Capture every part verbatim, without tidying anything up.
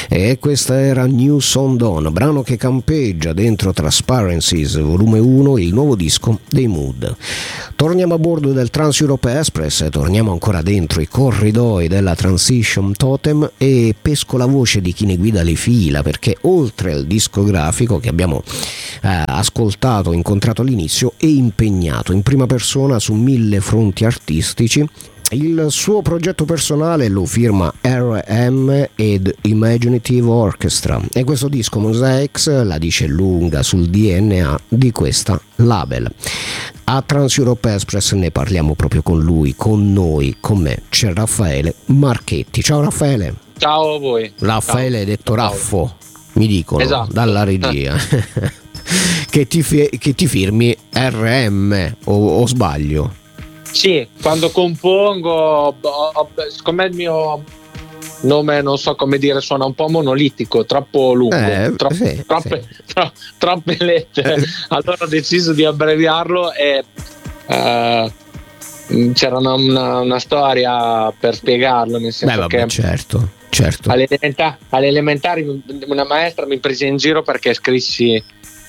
E questa era New Song Dawn, brano che campeggia dentro Transparencies volume uno, il nuovo disco dei Mood. Torniamo a bordo del Trans Europe Express, torniamo ancora dentro i corridoi della Transition Totem e pesco la voce di chi ne guida le fila, perché oltre al discografico che abbiamo eh, ascoltato, incontrato all'inizio, è impegnato in prima persona su mille fronti artistici. Il suo progetto personale lo firma R M ed Imaginative Orchestra e questo disco Mosaics la dice lunga sul D N A di questa label. A Trans Europe Express ne parliamo proprio con lui, con noi, con me. C'è Raffaele Marchetti. Ciao Raffaele. Ciao a voi. Raffaele Ciao. detto Raffo, mi dicono, esatto, dalla regia. che, ti fi- che ti firmi R M o, o sbaglio? Sì, quando compongo, secondo me il mio nome, non so come dire, suona un po' monolitico, troppo lungo, eh, tro- sì, troppe, sì. Tro- troppe lettere. Allora ho deciso di abbreviarlo e uh, c'era una, una, una storia per spiegarlo, nel senso Beh, vabbè, che certo, certo. Alle, elementa- alle elementari una maestra mi prese in giro perché scrissi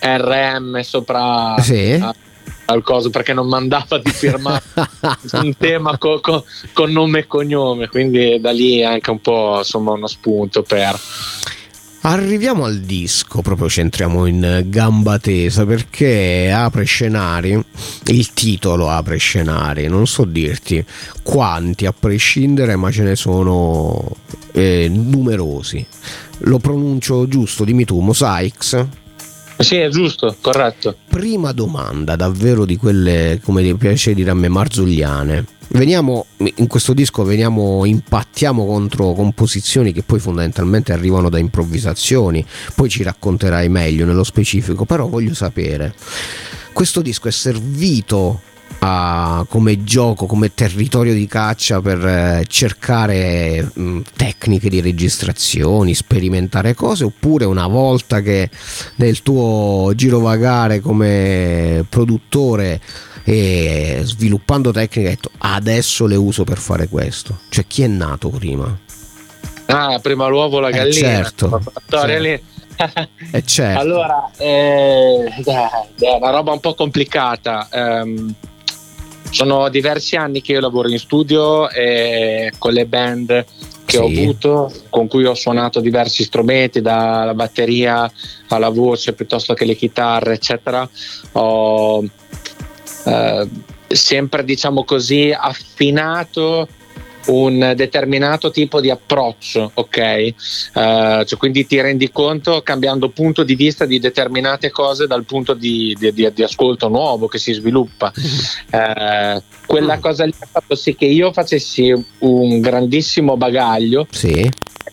R M sopra sì. a, al coso, perché non mandava di firmare un tema co, co, con nome e cognome, quindi da lì anche un po' insomma uno spunto per... Arriviamo al disco, proprio centriamo in gamba tesa, perché apre scenari, il titolo apre scenari, non so dirti quanti a prescindere, ma ce ne sono eh, numerosi. Lo pronuncio giusto? Dimmi tu, Mosaics? Sì, è giusto, corretto. Prima domanda, davvero di quelle, come ti piace dire a me, marzulliane. Veniamo, in questo disco veniamo, impattiamo contro composizioni che poi fondamentalmente arrivano da improvvisazioni, poi ci racconterai meglio nello specifico, però voglio sapere, questo disco è servito a, come gioco, come territorio di caccia per eh, cercare mh, tecniche di registrazioni, sperimentare cose, oppure una volta che nel tuo girovagare come produttore e sviluppando tecniche hai detto adesso le uso per fare questo? Cioè, chi è nato prima? Ah, prima l'uovo la gallina, eh certo, storia certo. lì. eh certo. Allora eh, è una roba un po' complicata. Um, sono diversi anni che io lavoro in studio e con le band che sì. ho avuto, con cui ho suonato diversi strumenti, dalla batteria alla voce piuttosto che le chitarre eccetera, ho eh, sempre, diciamo così, affinato un determinato tipo di approccio, ok? Uh, cioè, quindi ti rendi conto cambiando punto di vista di determinate cose dal punto di, di, di, di ascolto nuovo che si sviluppa. Uh, quella cosa lì ha fatto sì che io facessi un grandissimo bagaglio. Sì.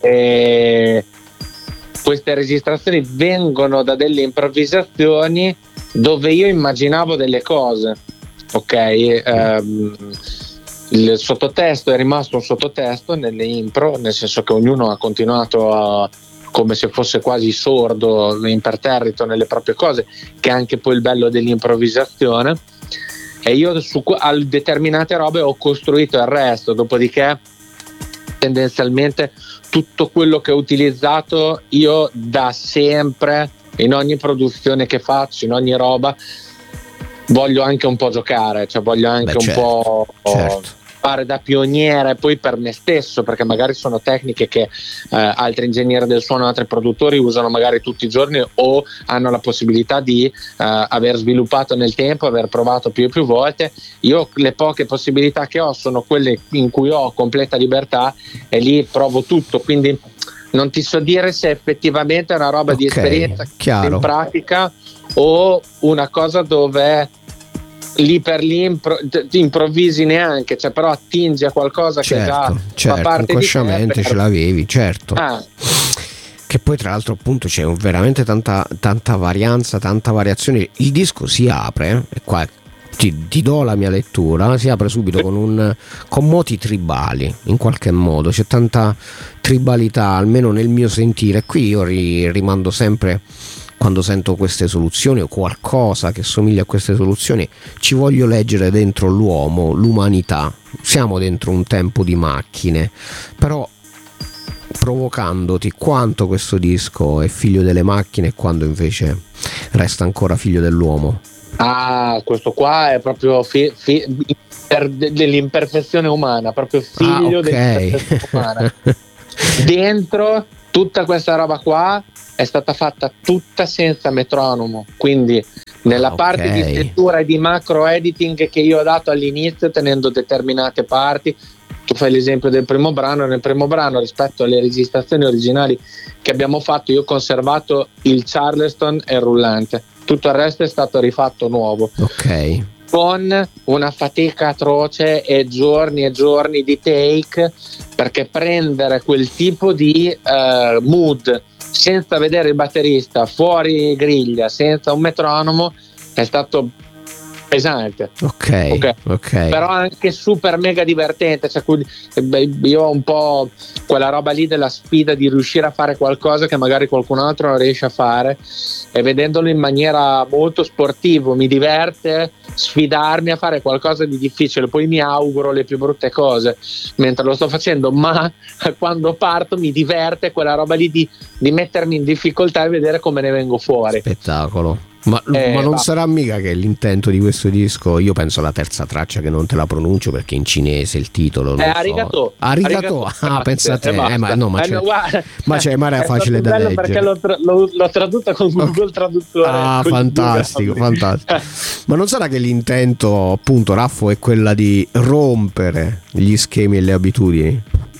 E queste registrazioni vengono da delle improvvisazioni dove io immaginavo delle cose, ok? Um, il sottotesto è rimasto un sottotesto nelle impro, nel senso che ognuno ha continuato a, come se fosse quasi sordo, imperterrito nelle proprie cose, che è anche poi il bello dell'improvvisazione, e io su a determinate robe ho costruito il resto, dopodiché tendenzialmente tutto quello che ho utilizzato io da sempre in ogni produzione che faccio, in ogni roba, voglio anche un po' giocare, cioè voglio anche Beh, certo, un po' certo. fare da pioniere poi per me stesso, perché magari sono tecniche che eh, altri ingegneri del suono, altri produttori usano magari tutti i giorni o hanno la possibilità di eh, aver sviluppato nel tempo, aver provato più e più volte. Io le poche possibilità che ho sono quelle in cui ho completa libertà e lì provo tutto, quindi non ti so dire se effettivamente è una roba okay, di esperienza chiaro. in pratica o una cosa dove lì per lì impro- ti improvvisi neanche, cioè però attingi a qualcosa certo, che già certo, fa parte inconsciamente di te per... ce l'avevi, certo. Ah. Che poi tra l'altro appunto c'è veramente tanta, tanta varianza, tanta variazione. Il disco si apre, e qua ti, ti do la mia lettura, si apre subito con un con moti tribali, in qualche modo c'è tanta tribalità, almeno nel mio sentire. Qui io ri, rimando sempre, quando sento queste soluzioni o qualcosa che somiglia a queste soluzioni, ci voglio leggere dentro l'uomo, l'umanità. Siamo dentro un tempo di macchine, però provocandoti quanto questo disco è figlio delle macchine e quando invece resta ancora figlio dell'uomo? Ah, questo qua è proprio fi- fi- per dell'imperfezione umana, proprio figlio ah, okay. dell'imperfezione umana. Dentro tutta questa roba qua è stata fatta tutta senza metronomo, quindi nella ah, parte okay. di scrittura e di macro editing che io ho dato all'inizio, tenendo determinate parti. Tu fai l'esempio del primo brano, nel primo brano rispetto alle registrazioni originali che abbiamo fatto io ho conservato il Charleston e il rullante, tutto il resto è stato rifatto nuovo, ok, con una fatica atroce e giorni e giorni di take, perché prendere quel tipo di uh, mood senza vedere il batterista, fuori griglia, senza un metronomo, è stato pesante. Okay, okay. ok, però anche super mega divertente, cioè, io ho un po' quella roba lì della sfida di riuscire a fare qualcosa che magari qualcun altro non riesce a fare, e vedendolo in maniera molto sportivo mi diverte sfidarmi a fare qualcosa di difficile, poi mi auguro le più brutte cose mentre lo sto facendo, ma quando parto mi diverte quella roba lì di, di mettermi in difficoltà e vedere come ne vengo fuori. Spettacolo. Ma, eh, ma non va. sarà mica che l'intento di questo disco, io penso alla terza traccia che non te la pronuncio perché in cinese il titolo non è so. Arigato. Arigato. Ah, pensa a te. Eh, ma no, ma c'è, eh, ma c'è, ma era facile da leggere. Perché l'ho, tra- l'ho, l'ho tradotto con Google okay. Traduttore. Ah, fantastico, fantastico. Ma non sarà che l'intento, appunto, Raffo, è quella di rompere gli schemi e le abitudini?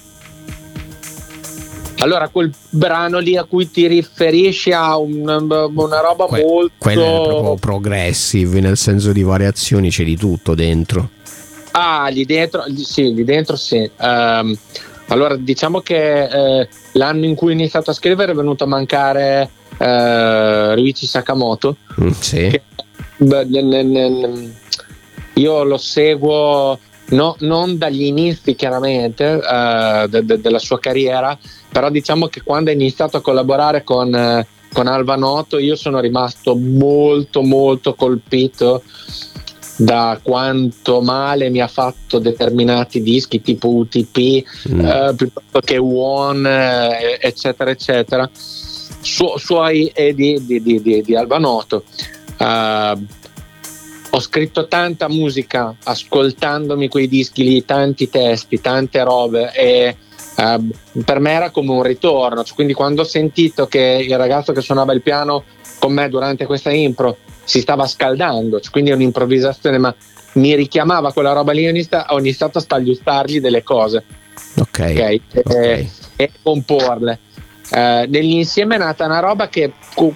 Allora, quel brano lì a cui ti riferisci ha una, una roba que- molto... Quello è proprio progressive, nel senso di variazioni c'è di tutto dentro. Ah, lì dentro, sì, lì dentro sì. Um, allora, diciamo che eh, l'anno in cui ho iniziato a scrivere è venuto a mancare eh, Ryuichi Sakamoto. Mm, sì. Che, beh, n- n- n- io lo seguo... No, non dagli inizi chiaramente uh, de- de- della sua carriera, però diciamo che quando ha iniziato a collaborare con, uh, con Alvanotto io sono rimasto molto molto colpito da quanto male mi ha fatto determinati dischi tipo U T P mm. uh, piuttosto che One uh, eccetera eccetera Su- suoi e di, di, di, di, di Alvanotto. uh, Ho scritto tanta musica ascoltandomi quei dischi lì, tanti testi, tante robe, e uh, per me era come un ritorno. Cioè, quindi quando ho sentito che il ragazzo che suonava il piano con me durante questa impro si stava scaldando, cioè, quindi è un'improvvisazione, ma mi richiamava quella roba lì, ho iniziato a stagliustargli delle cose, ok, okay. E, e comporle. Uh, nell'insieme è nata una roba che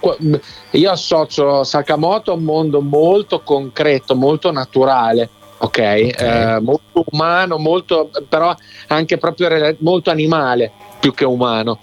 io associo Sakamoto a un mondo molto concreto, molto naturale, ok, okay. Uh, molto umano, molto, però anche proprio molto animale più che umano,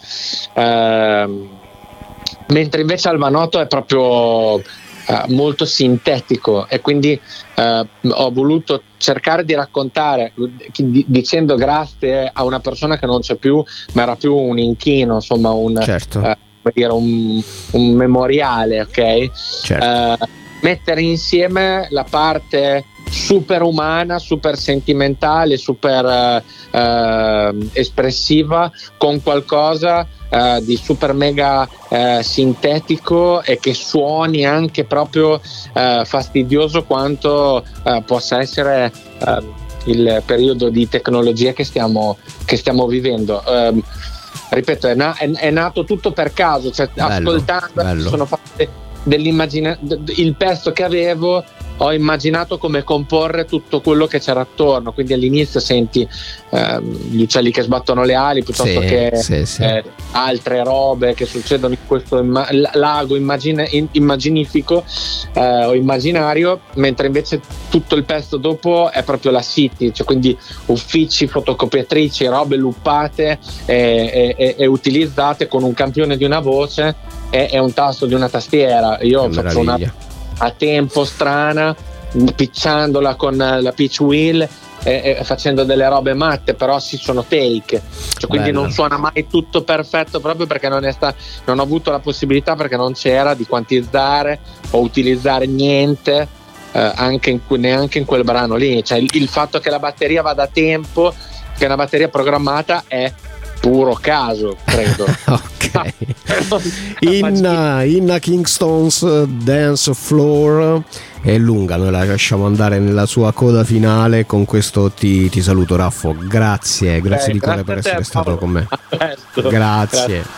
uh, mentre invece Alvanotto è proprio Uh, molto sintetico, e quindi uh, ho voluto cercare di raccontare d- dicendo grazie a una persona che non c'è più, ma era più un inchino, insomma un, certo. uh, dire un, un memoriale, ok? Certo. Uh, mettere insieme la parte super umana, super sentimentale, super uh, uh, espressiva con qualcosa Uh, di super mega uh, sintetico e che suoni anche proprio uh, fastidioso quanto uh, possa essere uh, il periodo di tecnologia che stiamo, che stiamo vivendo. Uh, ripeto, è, na- è, è nato tutto per caso, cioè, bello, ascoltando bello. sono fatte dell'immagina- d- il pezzo che avevo, ho immaginato come comporre tutto quello che c'era attorno, quindi all'inizio senti ehm, gli uccelli che sbattono le ali piuttosto sì, che sì, sì. Eh, altre robe che succedono in questo imma- lago immagine- immaginifico eh, o immaginario, mentre invece tutto il pezzo dopo è proprio la city, cioè quindi uffici, fotocopiatrici, robe luppate e, e, e utilizzate con un campione di una voce e, e un tasto di una tastiera. Io che faccio meraviglia. una a tempo strana, picciandola con la pitch wheel e, e facendo delle robe matte, però si sono take, cioè, quindi bello. Non suona mai tutto perfetto proprio perché non, è sta- non ho avuto la possibilità, perché non c'era di quantizzare o utilizzare niente eh, anche in, neanche in quel brano lì, cioè il, il fatto che la batteria vada a tempo, che una batteria programmata è puro caso, credo. Ok. Inna, Inna Kingston's Dance Floor è lunga, noi la lasciamo andare nella sua coda finale. Con questo ti, ti saluto, Raffo. Grazie, grazie eh, di cuore per essere te, stato con me. Grazie. Grazie.